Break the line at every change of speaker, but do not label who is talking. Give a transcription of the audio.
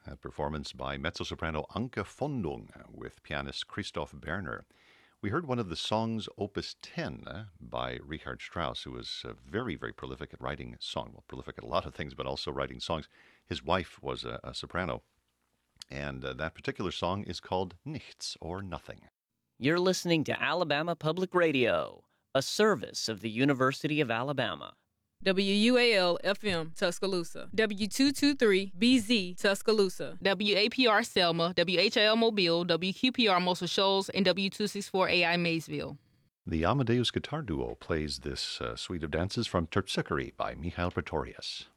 a performance by mezzo-soprano Anke Fondung with pianist Christoph Berner. We heard one of the songs, Opus 10, by Richard Strauss, who was very, very prolific at writing songs. Well, prolific at a lot of things, but also writing songs. His wife was a soprano, and that particular song is called Nichts, or Nothing.
You're listening to Alabama Public Radio, a service of the University of Alabama.
WUAL-FM, Tuscaloosa. W223-BZ, Tuscaloosa. WAPR Selma, WHIL Mobile, WQPR Muscle Shoals, and W264AI Maysville.
The Amadeus Guitar Duo plays this suite of dances from Terpsichore by Michael Pretorius.